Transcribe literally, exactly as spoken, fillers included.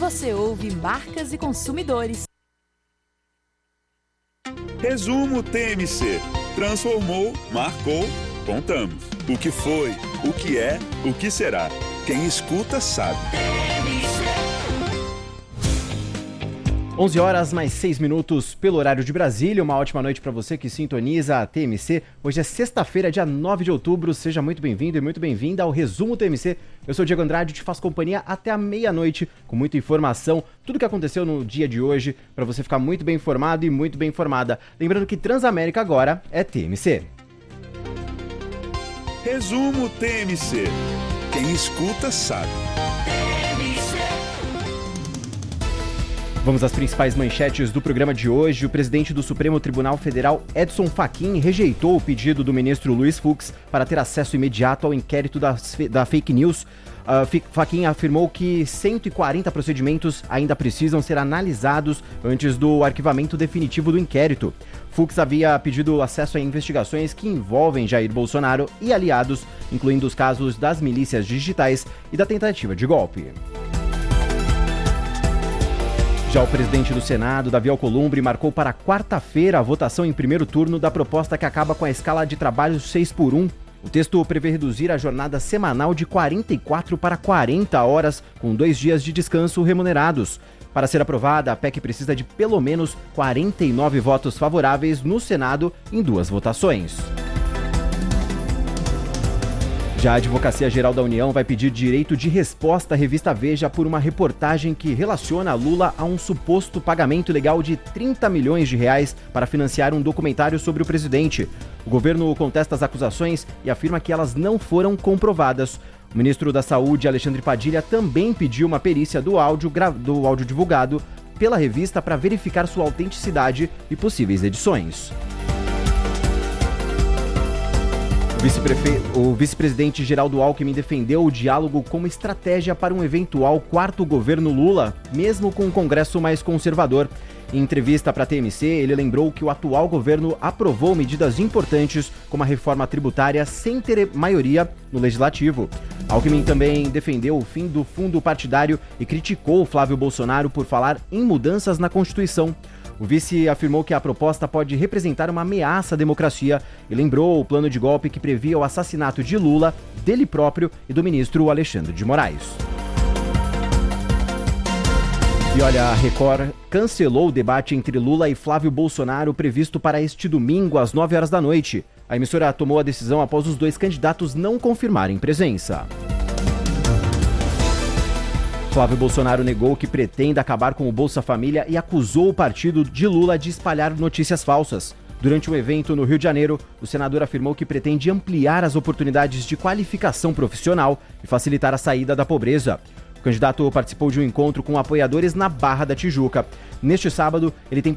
você ouve Marcas e Consumidores. Resumo T M C. Transformou, marcou, contamos. O que foi, o que é, o que será. Quem escuta sabe. onze horas mais seis minutos pelo horário de Brasília. Uma ótima noite para você que sintoniza a T M C. Hoje é sexta-feira, dia nove de outubro. Seja muito bem-vindo e muito bem-vinda ao Resumo T M C. Eu sou o Diego Andrade e te faço companhia até a meia-noite com muita informação, tudo que aconteceu no dia de hoje, para você ficar muito bem informado e muito bem informada. Lembrando que Transamérica agora é T M C. Resumo T M C. Quem escuta sabe. Vamos às principais manchetes do programa de hoje. O presidente do Supremo Tribunal Federal, Edson Fachin, rejeitou o pedido do ministro Luiz Fux para ter acesso imediato ao inquérito das, da fake news. Uh, Fachin afirmou que cento e quarenta procedimentos ainda precisam ser analisados antes do arquivamento definitivo do inquérito. Fux havia pedido acesso a investigações que envolvem Jair Bolsonaro e aliados, incluindo os casos das milícias digitais e da tentativa de golpe. Já o presidente do Senado, Davi Alcolumbre, marcou para quarta-feira a votação em primeiro turno da proposta que acaba com a escala de trabalho seis por um. O texto prevê reduzir a jornada semanal de quarenta e quatro para quarenta horas, com dois dias de descanso remunerados. Para ser aprovada, a P E C precisa de pelo menos quarenta e nove votos favoráveis no Senado em duas votações. Já a Advocacia Geral da União vai pedir direito de resposta à revista Veja por uma reportagem que relaciona Lula a um suposto pagamento ilegal de trinta milhões de reais para financiar um documentário sobre o presidente. O governo contesta as acusações e afirma que elas não foram comprovadas. O ministro da Saúde, Alexandre Padilha, também pediu uma perícia do áudio, gra... do áudio divulgado pela revista para verificar sua autenticidade e possíveis edições. O vice-presidente Geraldo Alckmin defendeu o diálogo como estratégia para um eventual quarto governo Lula, mesmo com um Congresso mais conservador. Em entrevista para a T M C, ele lembrou que o atual governo aprovou medidas importantes, como a reforma tributária, sem ter maioria no Legislativo. Alckmin também defendeu o fim do fundo partidário e criticou Flávio Bolsonaro por falar em mudanças na Constituição. O vice afirmou que a proposta pode representar uma ameaça à democracia e lembrou o plano de golpe que previa o assassinato de Lula, dele próprio e do ministro Alexandre de Moraes. E olha, a Record cancelou o debate entre Lula e Flávio Bolsonaro previsto para este domingo às nove horas da noite. A emissora tomou a decisão após os dois candidatos não confirmarem presença. Flávio Bolsonaro negou que pretende acabar com o Bolsa Família e acusou o partido de Lula de espalhar notícias falsas. Durante um evento no Rio de Janeiro, o senador afirmou que pretende ampliar as oportunidades de qualificação profissional e facilitar a saída da pobreza. O candidato participou de um encontro com apoiadores na Barra da Tijuca. Neste sábado, ele tem